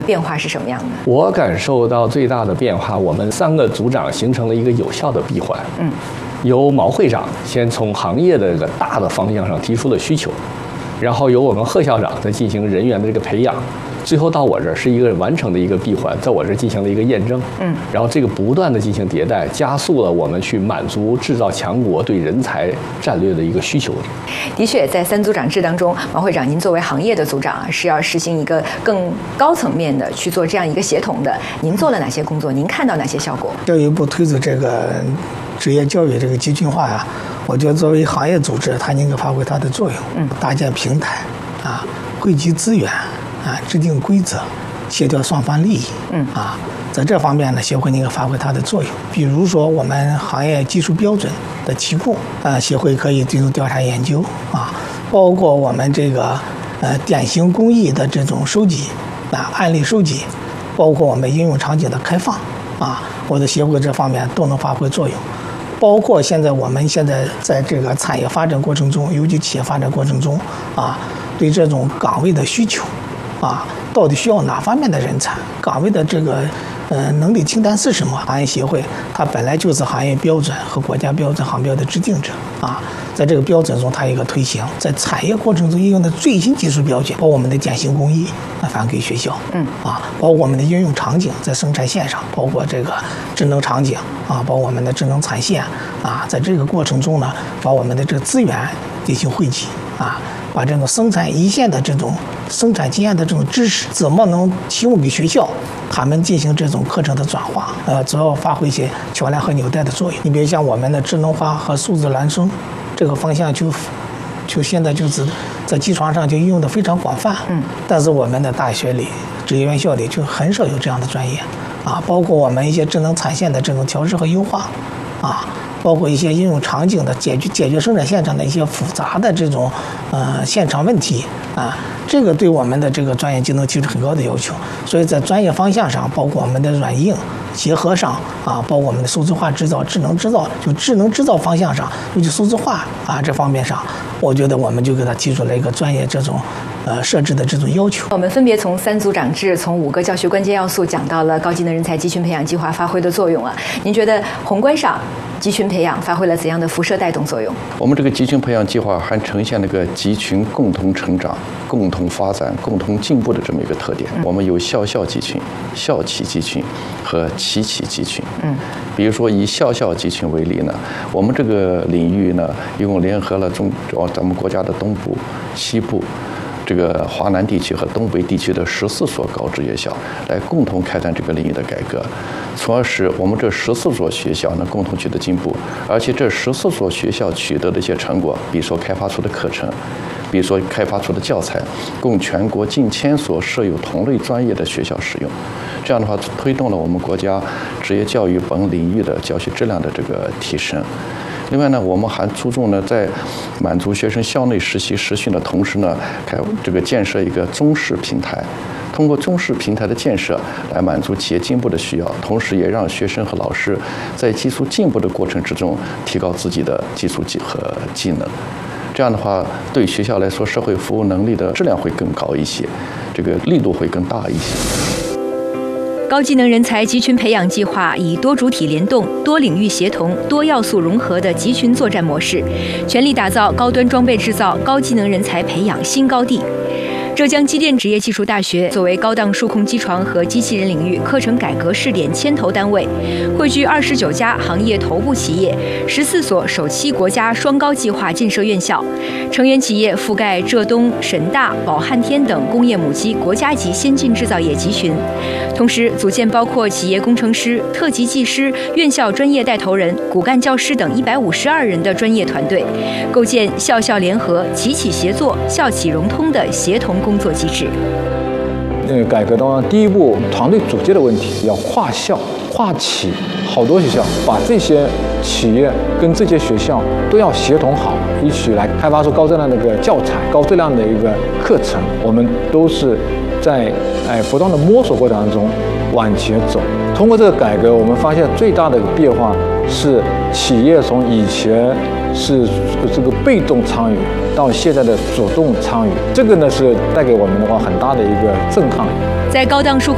变化是什么样的？ 我感受到最大的变化，我们3个组长形成了一个有效的闭环。由毛会长先从行业的这个大的方向上提出了需求，然后由我们贺校长再进行人员的这个培养，最后到我这儿是一个完整的一个闭环，在我这儿进行了一个验证。然后这个不断的进行迭代，加速了我们去满足制造强国对人才战略的一个需求。 的确，在3组长制当中，毛会长，您作为行业的组长是要实行一个更高层面的去做这样一个协同的。您做了哪些工作？您看到哪些效果？ 教育部推动这个职业教育这个集群化呀，我觉得作为行业组织，它应该发挥它的作用，搭建平台啊，汇集资源啊，制定规则，协调双方利益。在这方面呢，协会应该发挥它的作用。比如说，我们行业技术标准的提供，协会可以进行调查研究啊，包括我们这个典型工艺的这种收集案例收集，包括我们应用场景的开放啊，我的协会这方面都能发挥作用。包括我们现在在这个产业发展过程中，尤其企业发展过程中啊，对这种岗位的需求啊，到底需要哪方面的人才？岗位的这个能力清单是什么？行业协会它本来就是行业标准和国家标准行标的制定者啊，在这个标准中它有一个推行，在产业过程中应用的最新技术标准，包括我们的典型工艺发给学校，包括我们的应用场景在生产线上，包括这个智能场景啊，包括我们的智能产线啊，在这个过程中呢，把我们的这个资源进行汇集啊。把这种生产一线的这种生产经验的这种知识，怎么能提供给学校，他们进行这种课程的转化，主要发挥一些桥梁和纽带的作用。你比如像我们的智能化和数字孪生这个方向就现在就是在机床上就应用的非常广泛，但是我们的大学里、职业院校里就很少有这样的专业啊，包括我们一些智能产线的这种调试和优化啊。包括一些应用场景的解决生产现场的一些复杂的这种现场问题啊，这个对我们的这个专业技能提出很高的要求。所以在专业方向上，包括我们的软硬结合上啊，包括我们的数字化制造、智能制造，就智能制造方向上，尤其数字化啊这方面上，我觉得我们就给他提出了一个专业这种设置的这种要求。 我们分别从3组长制，从5个教学关键要素讲到了高技能人才集群培养计划发挥的作用啊。您觉得宏观上集群培养发挥了怎样的辐射带动作用？ 我们这个集群培养计划还呈现了个集群共同成长、共同发展、共同进步的这么一个特点。我们有校集群、校企集群和企集群。比如说以校集群为例呢，我们这个领域呢，一共联合了咱们国家的东部、西部。这个华南地区和东北地区的14所高职业校来共同开展这个领域的改革，从而使我们这14所学校呢共同取得进步，而且这14所学校取得的一些成果，比如说开发出的课程，比如说开发出的教材，供全国近1000所设有同类专业的学校使用。这样的话，推动了我们国家职业教育本领域的教学质量的这个提升。另外呢，我们还注重呢，在满足学生校内实习实训的同时呢，建设一个中式平台，通过中式平台的建设来满足企业进步的需要，同时也让学生和老师在技术进步的过程之中提高自己的技术和技能。这样的话，对学校来说，社会服务能力的质量会更高一些，这个力度会更大一些。 高技能人才集群培养计划以多主体联动、多领域协同、多要素融合的集群作战模式，全力打造高端装备制造、高技能人才培养新高地。浙江机电职业技术大学作为高档数控机床和机器人领域课程改革试点牵头单位，汇聚29家行业头部企业，14所首期国家双高计划建设院校，成员企业覆盖浙东、沈大、宝汉天等工业母机国家级先进制造业集群，同时组建包括企业工程师、特级技师、院校专业带头人、骨干教师等152人的专业团队，构建校联合、企协作、校企融通的协同工作机制。 改革当中，第一步团队组建的问题要跨校、跨企，好多学校把这些企业跟这些学校都要协同好，一起来开发出高质量的一个教材、高质量的一个课程。我们都是在不断的摸索过程当中往前走。通过这个改革，我们发现最大的变化是企业从以前是这个被动参与到现在的主动参与，这个呢是带给我们的话很大的一个震撼。 在高档数